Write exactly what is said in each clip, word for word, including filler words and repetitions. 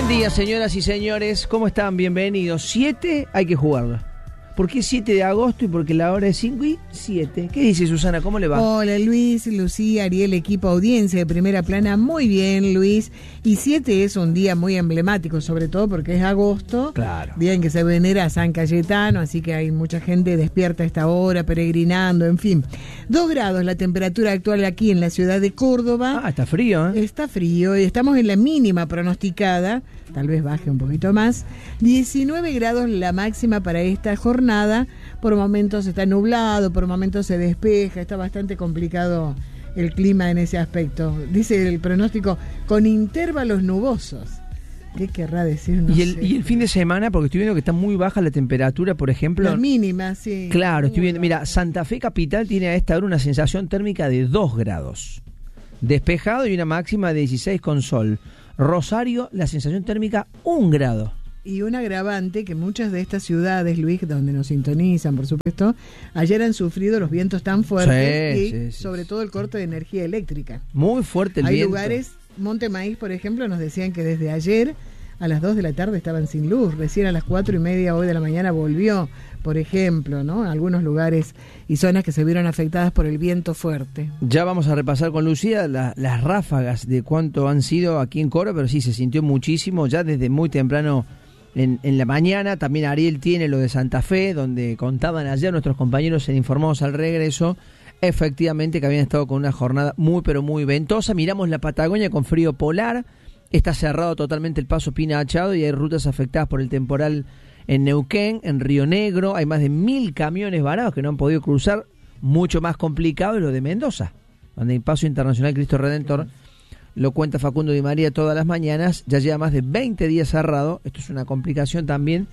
Buen día, señoras y señores. ¿Cómo están? Bienvenidos. siete hay que jugarlo. ¿Por qué siete de agosto y porque la hora es cinco y siete? ¿Qué dice Susana? ¿Cómo le va? Hola Luis, Lucía, Ariel, equipo audiencia de Primera Plana. Muy bien, Luis. Y siete es un día muy emblemático, sobre todo porque es agosto. Claro. Día en que se venera a San Cayetano, así que hay mucha gente despierta a esta hora, peregrinando, en fin. Dos grados la temperatura actual aquí en la ciudad de Córdoba. Ah, está frío, ¿eh? Está frío y estamos en la mínima pronosticada, tal vez baje un poquito más. diecinueve grados la máxima para esta jornada. Por momentos está nublado, por momentos se despeja, está bastante complicado el clima en ese aspecto. Dice el pronóstico, con intervalos nubosos. ¿Qué querrá decir? No ¿Y, el, sé. y el fin de semana, porque estoy viendo que está muy baja la temperatura, por ejemplo. Las mínimas, sí. Claro, estoy viendo. baja. Mira, Santa Fe Capital tiene a esta hora una sensación térmica de dos grados. Despejado y una máxima de dieciséis con sol. Rosario, la sensación térmica, un grado. Y un agravante que muchas de estas ciudades, Luis, donde nos sintonizan, por supuesto, ayer han sufrido los vientos tan fuertes Sí, y sí, sí, sobre sí. todo el corte de energía eléctrica. Muy fuerte el Hay viento. lugares, Monte Maíz, por ejemplo, nos decían que desde ayer a las dos de la tarde estaban sin luz. Recién a las cuatro y media hoy de la mañana volvió, por ejemplo, ¿no? Algunos lugares y zonas que se vieron afectadas por el viento fuerte. Ya vamos a repasar con Lucía la, las ráfagas de cuánto han sido aquí en Córdoba, pero sí, se sintió muchísimo ya desde muy temprano en, en la mañana. También Ariel tiene lo de Santa Fe, donde contaban ayer nuestros compañeros en Informados al Regreso, efectivamente que habían estado con una jornada muy pero muy ventosa. Miramos la Patagonia con frío polar, está cerrado totalmente el paso Pina Achado y hay rutas afectadas por el temporal en Neuquén, en Río Negro. Hay más de mil camiones varados que no han podido cruzar. Mucho más complicado es lo de Mendoza, donde el paso internacional Cristo Redentor, lo cuenta Facundo Di María todas las mañanas, ya lleva más de veinte días cerrado. Esto es una complicación también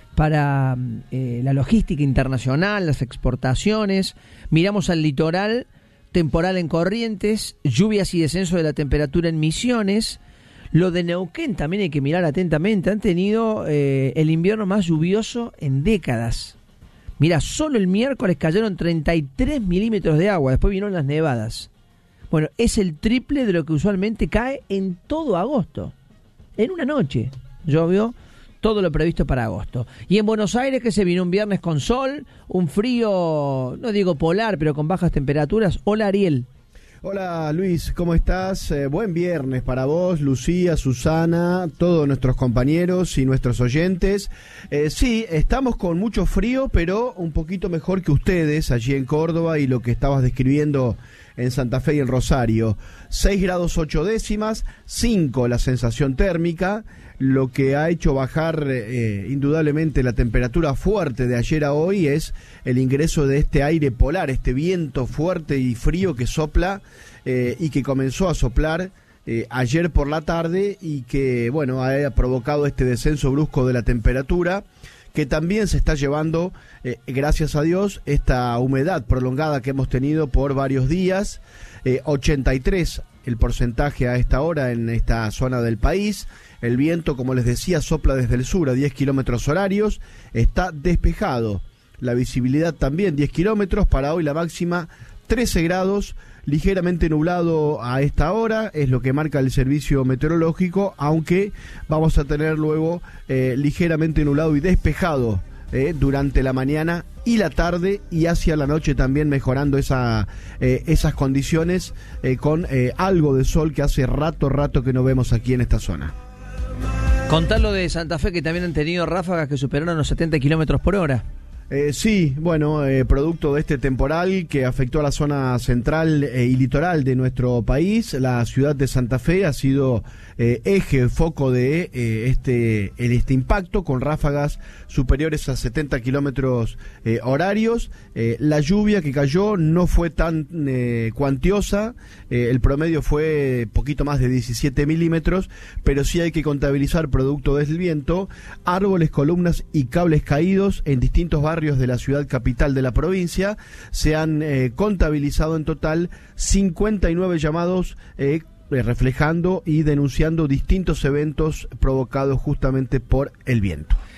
para eh, la logística internacional, las exportaciones. Miramos al litoral, temporal en Corrientes, lluvias y descenso de la temperatura en Misiones. Lo de Neuquén también hay que mirar atentamente. Han tenido eh, el invierno más lluvioso en décadas. Mira, solo el miércoles cayeron treinta y tres milímetros de agua. Después vinieron las nevadas. Bueno, es el triple de lo que usualmente cae en todo agosto. En una noche llovió todo lo previsto para agosto. Y en Buenos Aires, que se vino un viernes con sol, un frío, no digo polar, pero con bajas temperaturas. Hola, Ariel. Hola Luis, ¿cómo estás? Eh, buen viernes para vos, Lucía, Susana, todos nuestros compañeros y nuestros oyentes. Eh, sí, estamos con mucho frío, pero un poquito mejor que ustedes allí en Córdoba y lo que estabas describiendo en Santa Fe y en Rosario. seis grados ocho décimas, cinco la sensación térmica, lo que ha hecho bajar eh, indudablemente la temperatura fuerte de ayer a hoy es el ingreso de este aire polar, este viento fuerte y frío que sopla eh, y que comenzó a soplar eh, ayer por la tarde y que, bueno, ha provocado este descenso brusco de la temperatura, que también se está llevando, eh, gracias a Dios, esta humedad prolongada que hemos tenido por varios días. eh, ochenta y tres el porcentaje a esta hora en esta zona del país. El viento, como les decía, sopla desde el sur a diez kilómetros horarios, está despejado. La visibilidad también diez kilómetros, para hoy la máxima trece grados, ligeramente nublado a esta hora, es lo que marca el servicio meteorológico, aunque vamos a tener luego eh, ligeramente nublado y despejado eh, durante la mañana y la tarde y hacia la noche también mejorando esa, eh, esas condiciones eh, con eh, algo de sol que hace rato, rato que no vemos aquí en esta zona. Contá lo de Santa Fe, que también han tenido ráfagas que superaron los setenta kilómetros por hora. Eh, sí, bueno, eh, producto de este temporal que afectó a la zona central eh, y litoral de nuestro país, la ciudad de Santa Fe ha sido eh, eje, foco de eh, este, en este impacto, con ráfagas superiores a setenta kilómetros eh, horarios. Eh, la lluvia que cayó no fue tan eh, cuantiosa, eh, el promedio fue poquito más de diecisiete milímetros, pero sí hay que contabilizar, producto del viento, árboles, columnas y cables caídos en distintos barrios de la ciudad capital de la provincia. Se han eh, contabilizado en total cincuenta y nueve llamados eh, reflejando y denunciando distintos eventos provocados justamente por el viento.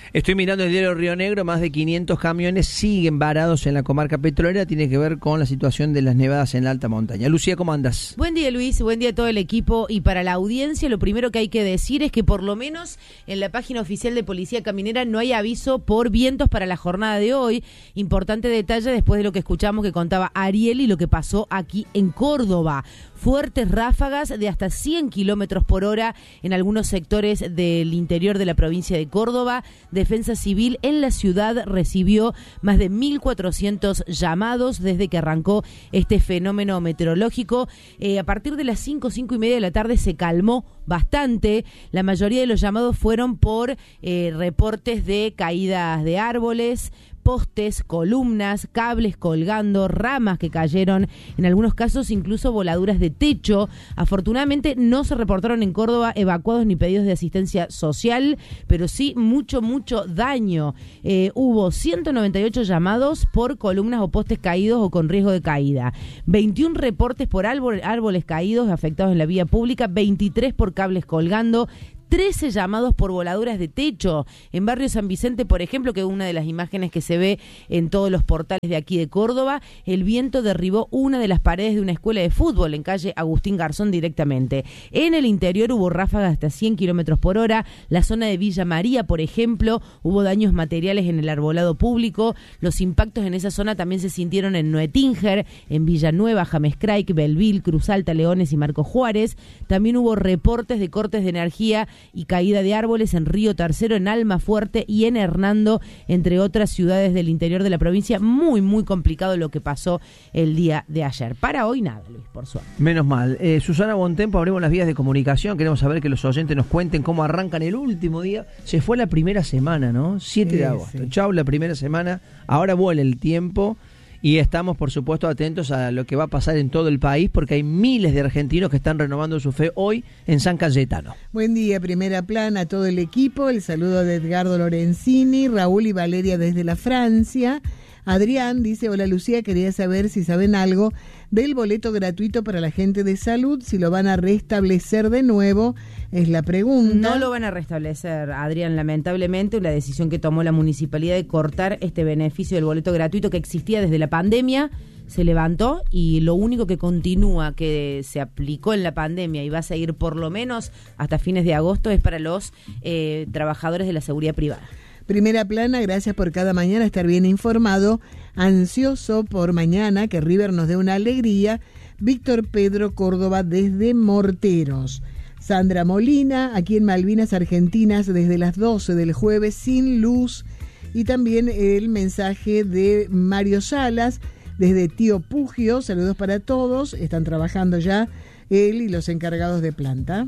Estoy mirando el diario Río Negro, más de quinientos camiones siguen varados en la comarca petrolera, tiene que ver con la situación de las nevadas en la alta montaña. Lucía, ¿cómo andas? Buen día, Luis, buen día a todo el equipo y para la audiencia lo primero que hay que decir es que por lo menos en la página oficial de Policía Caminera no hay aviso por vientos para la jornada de hoy. Importante detalle después de lo que escuchamos que contaba Ariel y lo que pasó aquí en Córdoba. Fuertes ráfagas de hasta cien kilómetros por hora en algunos sectores del interior de la provincia de Córdoba. Defensa Civil en la ciudad recibió más de mil cuatrocientos llamados desde que arrancó este fenómeno meteorológico. Eh, a partir de las cinco, cinco y media de la tarde se calmó bastante. La mayoría de los llamados fueron por eh, reportes de caídas de árboles, postes, columnas, cables colgando, ramas que cayeron, en algunos casos incluso voladuras de techo. Afortunadamente no se reportaron en Córdoba evacuados ni pedidos de asistencia social, pero sí mucho, mucho daño. Eh, hubo ciento noventa y ocho llamados por columnas o postes caídos o con riesgo de caída, veintiún reportes por árbol, árboles caídos afectados en la vía pública, veintitrés por cables colgando, trece llamados por voladuras de techo. En Barrio San Vicente, por ejemplo, que es una de las imágenes que se ve en todos los portales de aquí de Córdoba, el viento derribó una de las paredes de una escuela de fútbol en calle Agustín Garzón directamente. En el interior hubo ráfagas hasta cien kilómetros por hora. La zona de Villa María, por ejemplo, hubo daños materiales en el arbolado público. Los impactos en esa zona también se sintieron en Noetinger, en Villanueva, James Craig, Belville, Cruz Alta, Leones y Marcos Juárez. También hubo reportes de cortes de energía y caída de árboles en Río Tercero, en Almafuerte y en Hernando, entre otras ciudades del interior de la provincia. Muy, muy complicado lo que pasó el día de ayer. Para hoy nada, Luis, por suerte. Menos mal. Eh, Susana Bontempo, abrimos las vías de comunicación. Queremos saber que los oyentes nos cuenten cómo arrancan el último día. Se fue la primera semana, ¿no? siete de agosto. Sí. Chau, la primera semana. Ahora vuela el tiempo. Y estamos, por supuesto, atentos a lo que va a pasar en todo el país, porque hay miles de argentinos que están renovando su fe hoy en San Cayetano. Buen día, primera plana a todo el equipo. El saludo de Edgardo Lorenzini, Raúl y Valeria desde la Francia. Adrián dice, hola Lucía, quería saber si saben algo del boleto gratuito para la gente de salud, si lo van a restablecer de nuevo, es la pregunta. No lo van a restablecer, Adrián, lamentablemente, la decisión que tomó la municipalidad de cortar este beneficio del boleto gratuito que existía desde la pandemia, se levantó y lo único que continúa, que se aplicó en la pandemia y va a seguir por lo menos hasta fines de agosto, es para los eh, trabajadores de la seguridad privada. Primera plana, gracias por cada mañana estar bien informado, ansioso por mañana que River nos dé una alegría. Víctor Pedro Córdoba desde Morteros. Sandra Molina, aquí en Malvinas Argentinas desde las doce del jueves sin luz. Y también el mensaje de Mario Salas desde Tío Pugio, saludos para todos, están trabajando ya él y los encargados de planta.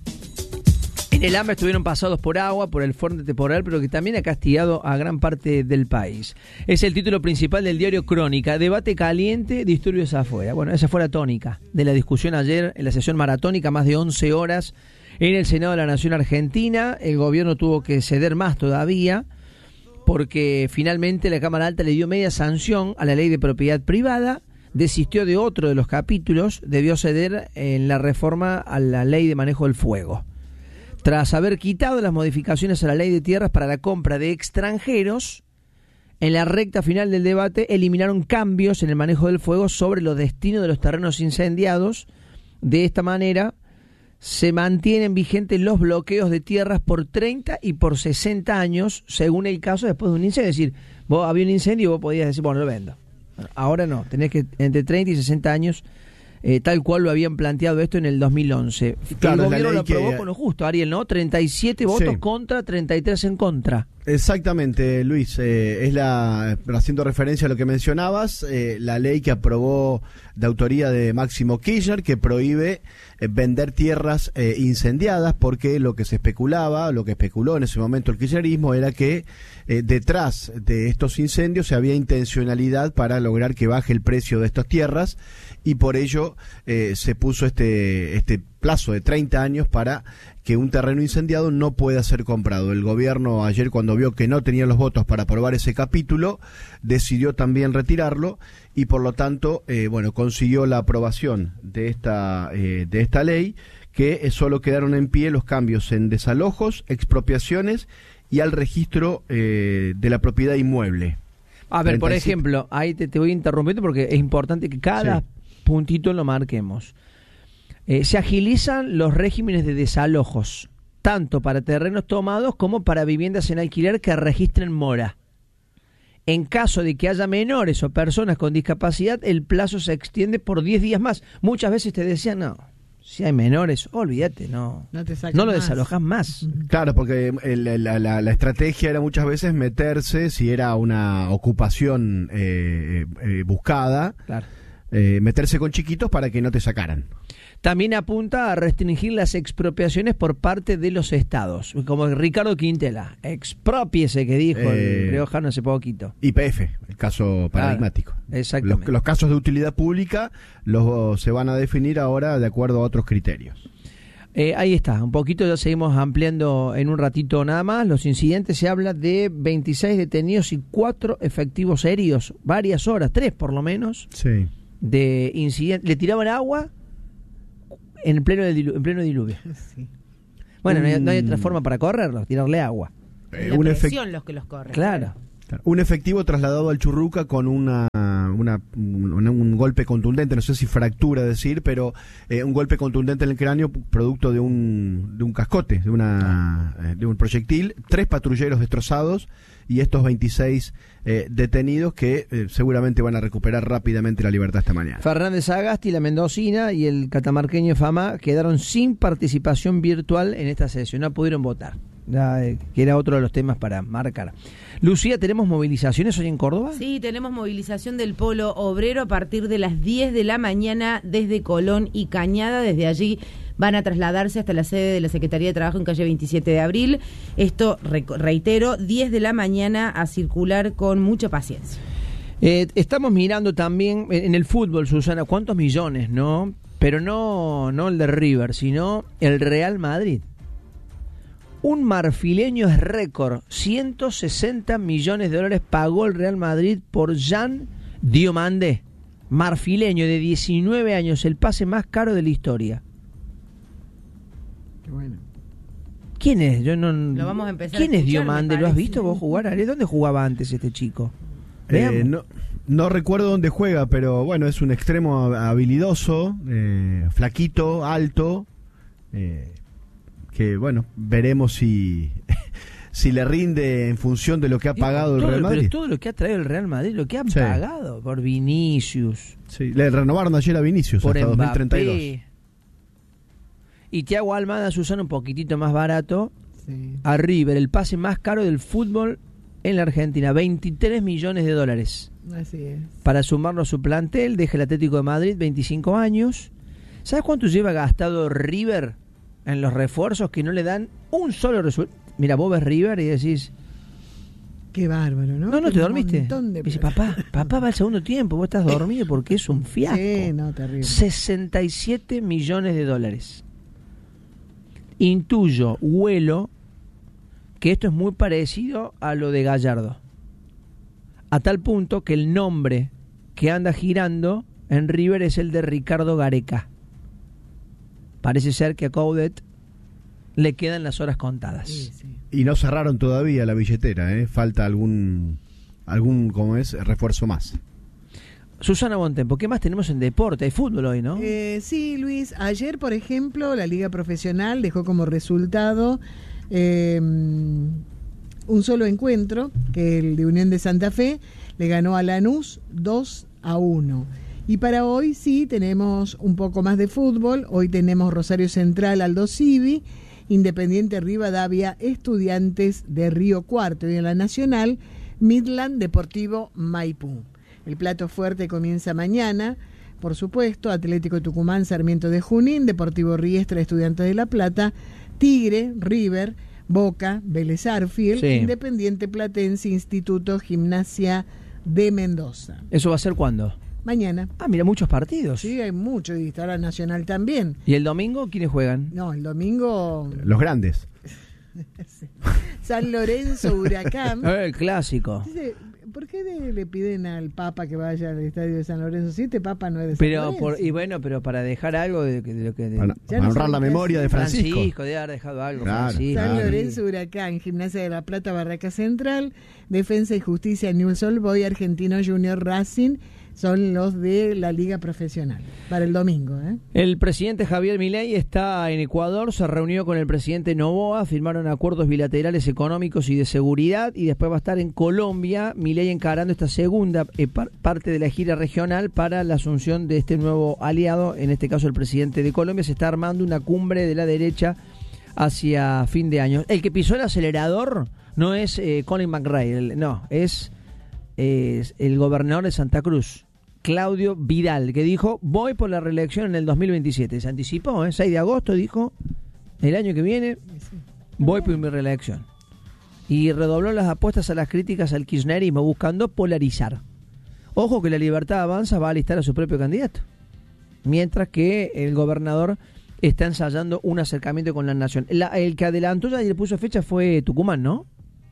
En el hambre estuvieron pasados por agua, por el frente temporal, pero que también ha castigado a gran parte del país. Es el título principal del diario Crónica. Debate caliente, disturbios afuera. Bueno, esa fue la tónica de la discusión ayer en la sesión maratónica, más de once horas en el Senado de la Nación Argentina. El gobierno tuvo que ceder más todavía, porque finalmente la Cámara Alta le dio media sanción a la ley de propiedad privada, desistió de otro de los capítulos, debió ceder en la reforma a la ley de manejo del fuego. Tras haber quitado las modificaciones a la ley de tierras para la compra de extranjeros, en la recta final del debate eliminaron cambios en el manejo del fuego sobre los destinos de los terrenos incendiados. De esta manera se mantienen vigentes los bloqueos de tierras por treinta y por sesenta años, según el caso después de un incendio. Es decir, vos había un incendio y vos podías decir, bueno, lo vendo. Ahora no, tenés que entre treinta y sesenta años. Eh, tal cual lo habían planteado esto en el dos mil once. Claro, el gobierno lo aprobó que... con lo justo, Ariel, ¿no? treinta y siete votos sí. contra, treinta y tres en contra. Exactamente, Luis. Eh, es la, haciendo referencia a lo que mencionabas, eh, la ley que aprobó de autoría de Máximo Kirchner, que prohíbe eh, vender tierras eh, incendiadas, porque lo que se especulaba, lo que especuló en ese momento el kirchnerismo, era que eh, detrás de estos incendios se había intencionalidad para lograr que baje el precio de estas tierras, y por ello eh, se puso este este plazo de treinta años para que un terreno incendiado no pueda ser comprado. El gobierno ayer, cuando vio que no tenía los votos para aprobar ese capítulo, decidió también retirarlo y por lo tanto, eh, bueno, consiguió la aprobación de esta eh, de esta ley, que eh, solo quedaron en pie los cambios en desalojos, expropiaciones y al registro eh, de la propiedad inmueble. A ver, por treinta y siete. ejemplo, ahí te, te voy interrumpiendo porque es importante que cada Sí. puntito lo marquemos. Eh, se agilizan los regímenes de desalojos, tanto para terrenos tomados como para viviendas en alquiler que registren mora. En caso de que haya menores o personas con discapacidad, el plazo se extiende por diez días más. Muchas veces te decían, no, si hay menores, olvídate, no, No te sacan no lo más. desalojas más. Claro, porque el- la, la- la estrategia era muchas veces meterse, si era una ocupación eh, eh, buscada, Claro. eh, meterse con chiquitos para que no te sacaran. También apunta a restringir las expropiaciones por parte de los estados, como Ricardo Quintela, expropiese que dijo Eh, el riojano hace poquito. Y P F, el caso paradigmático. exactamente. Los, los casos de utilidad pública los se van a definir ahora de acuerdo a otros criterios. Eh, ahí está, un poquito ya seguimos ampliando en un ratito nada más. Los incidentes, se habla de veintiséis detenidos y cuatro efectivos heridos, varias horas, tres por lo menos, Sí. de incidentes. Le tiraban agua en pleno, dilu- en pleno diluvio. Sí. Bueno, no hay, Un- no hay otra forma para correrlos, tirarle agua. Eh, la un, efec- presión los que los corren. Claro. un efectivo trasladado al Churruca con una, una- un, un golpe contundente, no sé si fractura decir, pero eh, un golpe contundente en el cráneo producto de un, de un cascote, de, una, eh, de un proyectil, tres patrulleros destrozados y estos veintiséis eh, detenidos que eh, seguramente van a recuperar rápidamente la libertad esta mañana. Fernández Sagasti, la mendocina y el catamarqueño Fama quedaron sin participación virtual en esta sesión, no pudieron votar, ya, eh, que era otro de los temas para marcar. Lucía, ¿tenemos movilizaciones hoy en Córdoba? Sí, tenemos movilización del Polo Obrero a partir de las diez de la mañana desde Colón y Cañada. Desde allí van a trasladarse hasta la sede de la Secretaría de Trabajo en calle veintisiete de abril. Esto, re- reitero, diez de la mañana, a circular con mucha paciencia. Eh, estamos mirando también en en el fútbol, Susana, cuántos millones, ¿no? Pero no, no el de River, sino el Real Madrid. Un marfileño es récord, ciento sesenta millones de dólares pagó el Real Madrid por Jean Diomandé, marfileño de diecinueve años, el pase más caro de la historia. Qué bueno. ¿Quién es? Yo no. Lo vamos a empezar ¿Quién a es escuchar, Diomandé? me ¿Lo has parece. visto vos jugar, Ale? ¿Dónde jugaba antes este chico? Eh, Veamos. no, no recuerdo dónde juega, pero bueno, es un extremo habilidoso, eh, flaquito, alto, eh, que bueno, veremos si, si le rinde en función de lo que ha pagado el Todo- Real Madrid. Pero todo lo que ha traído el Real Madrid, lo que han Sí. pagado por Vinicius, Sí, le renovaron ayer a Vinicius por hasta dos mil treinta y dos. Mbappé. Y Thiago Almada, Susana, un poquitito más barato. Sí. A River, el pase más caro del fútbol en la Argentina, veintitrés millones de dólares. Así es. Para sumarlo a su plantel, deja el Atlético de Madrid, veinticinco años. ¿Sabes cuánto lleva gastado River en los refuerzos que no le dan un solo resultado? Mira, vos ves River y decís, Qué bárbaro, ¿no? no, no Qué te dormiste. montón de Dice, plata. papá, papá va al segundo tiempo, vos estás dormido porque es un fiasco. Sí, no, terrible. sesenta y siete millones de dólares. Intuyo, huelo, que esto es muy parecido a lo de Gallardo. A tal punto que el nombre que anda girando en River es el de Ricardo Gareca. Parece ser que a Coudet le quedan las horas contadas. Sí, sí. Y no cerraron todavía la billetera, ¿eh? Falta algún, algún ¿cómo es? Refuerzo más. Susana Bontempo, ¿qué más tenemos en deporte? Hay fútbol hoy, ¿no? Eh, sí, Luis. Ayer, por ejemplo, la Liga Profesional dejó como resultado eh, un solo encuentro, que el de Unión de Santa Fe le ganó a Lanús dos a uno. Y para hoy sí tenemos un poco más de fútbol. Hoy tenemos Rosario Central, Aldo Civi, Independiente Rivadavia, Estudiantes de Río Cuarto, y en la Nacional, Midland Deportivo Maipú. El plato fuerte comienza mañana, por supuesto, Atlético Tucumán, Sarmiento de Junín, Deportivo Riestra, Estudiantes de La Plata, Tigre, River, Boca, Vélez Arfield, Sí. Independiente Platense, Instituto Gimnasia de Mendoza. ¿Eso va a ser cuándo? Mañana. Ah, mira, muchos partidos. Sí, hay mucho, y estará Nacional también. ¿Y el domingo quiénes juegan? No, el domingo Los grandes. San Lorenzo, Huracán. Eh, el clásico. Dice, ¿por qué le, le piden al Papa que vaya al estadio de San Lorenzo? Si este Papa no es de San Pero Lorenzo. por, y bueno, pero para dejar algo de, de lo que de, Para, Ya para no honrar saben la qué memoria hacer. de Francisco. Francisco debe haber dejado algo. Claro, Francisco. San claro. Lorenzo, Huracán, Gimnasia de la Plata, Barraca Central, Defensa y Justicia, Newell's Old Boys, Argentino Junior, Racing, son los de la Liga Profesional, para el domingo. ¿eh? El presidente Javier Milei está en Ecuador, se reunió con el presidente Noboa, firmaron acuerdos bilaterales económicos y de seguridad, y después va a estar en Colombia, Milei encarando esta segunda eh, par- parte de la gira regional para la asunción de este nuevo aliado, en este caso el presidente de Colombia. Se está armando una cumbre de la derecha hacia fin de año. El que pisó el acelerador no es eh, Colin McRae, el- no, es, es el gobernador de Santa Cruz, Claudio Vidal, que dijo, voy por la reelección en el dos mil veintisiete. Se anticipó, ¿eh? seis de agosto dijo, el año que viene voy por mi reelección. Y redobló las apuestas a las críticas al kirchnerismo, buscando polarizar. Ojo que la Libertad Avanza va a alistar a su propio candidato, mientras que el gobernador está ensayando un acercamiento con la nación. La, el que adelantó ya y le puso fecha fue Tucumán, ¿no?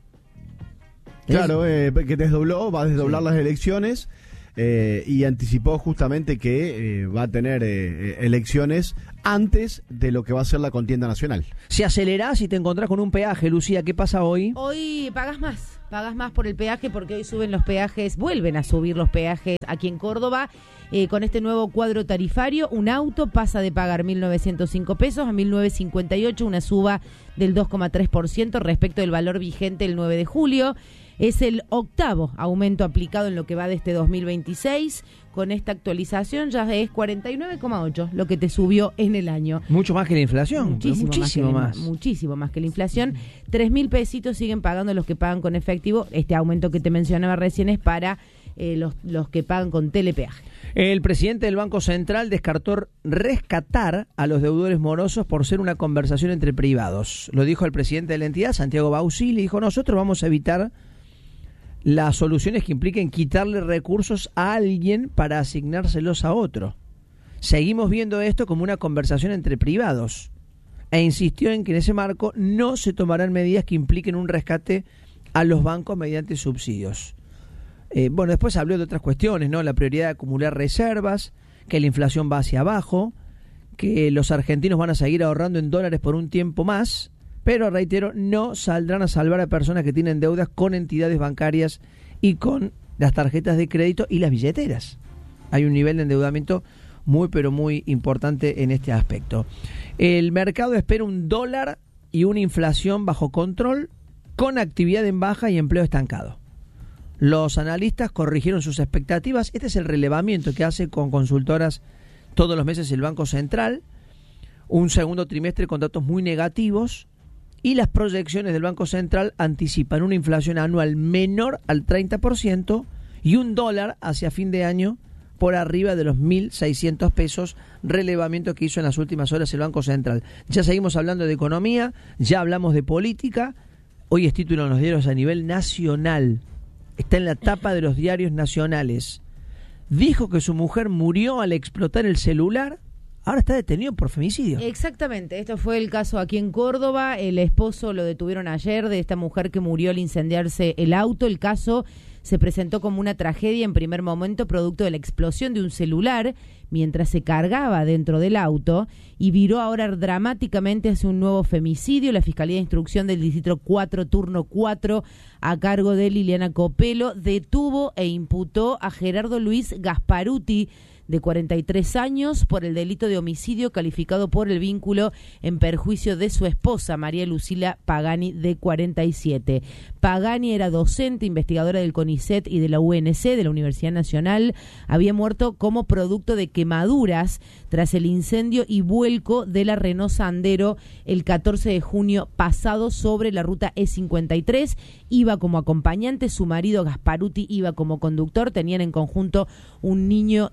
Claro, eh, que desdobló, va a desdoblar Sí. las elecciones eh, y anticipó justamente que eh, va a tener eh, elecciones antes de lo que va a ser la contienda nacional. Si acelerás y te encontrás con un peaje, Lucía, ¿qué pasa hoy? Hoy pagas más, pagas más por el peaje porque hoy suben los peajes, vuelven a subir los peajes aquí en Córdoba. Eh, con este nuevo cuadro tarifario, un auto pasa de pagar mil novecientos cinco pesos a mil novecientos cincuenta y ocho, una suba del dos coma tres por ciento respecto del valor vigente el nueve de julio. Es el octavo aumento aplicado en lo que va de este dos mil veintiséis. Con esta actualización ya es cuarenta y nueve coma ocho lo que te subió en el año. Mucho más que la inflación. Muchísimo, muchísimo más, más. que la, muchísimo más que la inflación. Tres mil pesitos siguen pagando los que pagan con efectivo. Este aumento que te mencionaba recién es para eh, los, los que pagan con telepeaje. El presidente del Banco Central descartó rescatar a los deudores morosos por ser una conversación entre privados. Lo dijo el presidente de la entidad, Santiago Bausili, dijo, nosotros vamos a evitar las soluciones que impliquen quitarle recursos a alguien para asignárselos a otro. Seguimos viendo esto como una conversación entre privados. E insistió en que en ese marco no se tomarán medidas que impliquen un rescate a los bancos mediante subsidios. Eh, bueno, después habló de otras cuestiones, ¿no? La prioridad de acumular reservas, que la inflación va hacia abajo, que los argentinos van a seguir ahorrando en dólares por un tiempo más, pero reitero, no saldrán a salvar a personas que tienen deudas con entidades bancarias y con las tarjetas de crédito y las billeteras. Hay un nivel de endeudamiento muy, pero muy importante en este aspecto. El mercado espera un dólar y una inflación bajo control, con actividad en baja y empleo estancado. Los analistas corrigieron sus expectativas. Este es el relevamiento que hace con consultoras todos los meses el Banco Central. Un segundo trimestre con datos muy negativos. Y las proyecciones del Banco Central anticipan una inflación anual menor al treinta por ciento y un dólar hacia fin de año por arriba de los mil seiscientos pesos, relevamiento que hizo en las últimas horas el Banco Central. Ya seguimos hablando de economía, ya hablamos de política. Hoy es título en los diarios a nivel nacional. Está en la tapa de los diarios nacionales. Dijo que su mujer murió al explotar el celular. Ahora está detenido por femicidio. Exactamente, esto fue el caso aquí en Córdoba. El esposo lo detuvieron ayer de esta mujer que murió al incendiarse el auto. El caso se presentó como una tragedia en primer momento, producto de la explosión de un celular mientras se cargaba dentro del auto, y viró ahora dramáticamente hacia un nuevo femicidio. La Fiscalía de Instrucción del Distrito cuatro, turno cuatro, a cargo de Liliana Copelo, detuvo e imputó a Gerardo Luis Gasparuti, de cuarenta y tres años, por el delito de homicidio calificado por el vínculo en perjuicio de su esposa, María Lucila Pagani, de cuarenta y siete. Pagani era docente, investigadora del CONICET y de la U N C, de la Universidad Nacional. Había muerto como producto de quemaduras tras el incendio y vuelco de la Renault Sandero el catorce de junio pasado sobre la ruta E cincuenta y tres. Iba como acompañante, su marido Gasparuti iba como conductor. Tenían en conjunto un niño de diez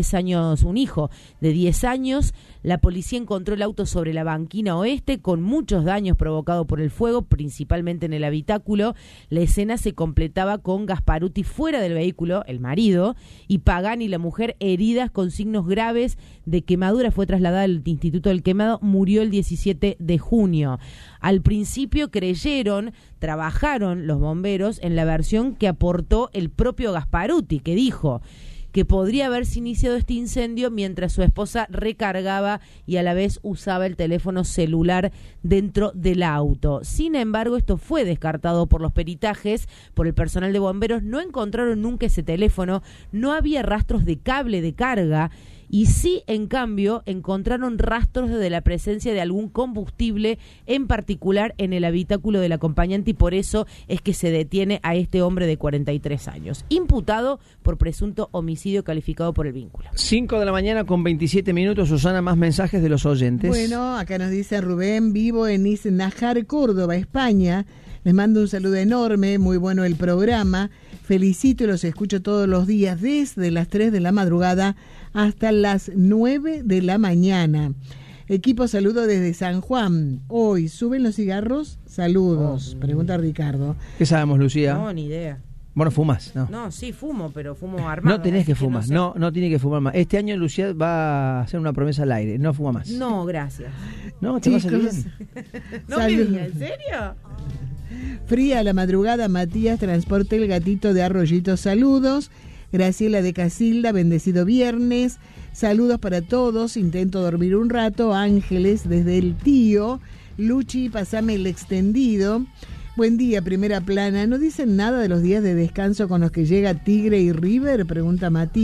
diez años, un hijo de diez años. La policía encontró el auto sobre la banquina oeste con muchos daños provocados por el fuego, principalmente en el habitáculo. La escena se completaba con Gasparuti fuera del vehículo, el marido, y Pagani, la mujer, heridas con signos graves de quemadura. Fue trasladada al Instituto del Quemado, murió el diecisiete de junio. Al principio creyeron, trabajaron los bomberos en la versión que aportó el propio Gasparuti, que dijo que podría haberse iniciado este incendio mientras su esposa recargaba y a la vez usaba el teléfono celular dentro del auto. Sin embargo, esto fue descartado por los peritajes, por el personal de bomberos. No encontraron nunca ese teléfono, no había rastros de cable de carga, y sí, en cambio, encontraron rastros de la presencia de algún combustible, en particular en el habitáculo del acompañante, y por eso es que se detiene a este hombre de cuarenta y tres años, imputado por presunto homicidio calificado por el vínculo. cinco de la mañana con veintisiete minutos, Susana, más mensajes de los oyentes. Bueno, acá nos dice Rubén, vivo en Isnajar, Córdoba, España. Les mando un saludo enorme, muy bueno el programa. Felicito y los escucho todos los días desde las tres de la madrugada hasta las nueve de la mañana. Equipo, saludo desde San Juan. Hoy, ¿suben los cigarros? Saludos, oh, pregunta Ricardo. ¿Qué sabemos, Lucía? No, ni idea. Bueno, fumas, ¿no? No, sí, fumo, pero fumo armado. No tenés que fumar, no, sé. no, no tiene que fumar más. Este año Lucía va a hacer una promesa al aire, no fuma más. No, gracias. No, te va a salir Chicos, bien. No me digas, ¿en serio? Fría la madrugada, Matías, transporte el gatito de Arroyito, saludos. Graciela de Casilda, bendecido viernes. Saludos para todos, intento dormir un rato. Ángeles desde el tío. Luchi, pasame el extendido. Buen día, primera plana. ¿No dicen nada de los días de descanso con los que llega Tigre y River? Pregunta Matías.